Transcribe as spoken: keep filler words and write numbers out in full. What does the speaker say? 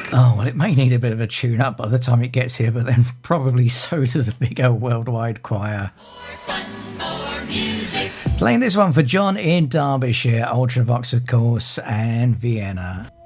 Oh, well, it may need a bit of a tune-up by the time it gets here, but then probably so does the big old worldwide choir. More fun, more music. Playing this one for John in Derbyshire, Ultravox, of course, and Vienna.